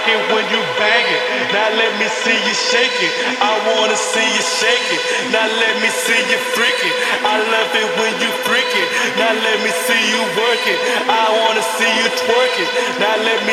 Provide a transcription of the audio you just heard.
like it when you bang it. Now let me see you shake it. I wanna see you shake it. Now let me see you freak it. I love it when you freak it. Now let me see you work it. I wanna see you twerk it. Now let me